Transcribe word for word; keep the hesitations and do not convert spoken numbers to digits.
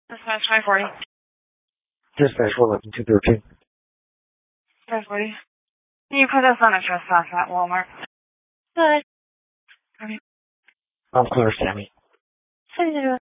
Dispatch five forty. Dispatch eleven two thirteen. five forty. Can you put us on a trespass at Walmart? Good. I'm clear, Sammy. Send it to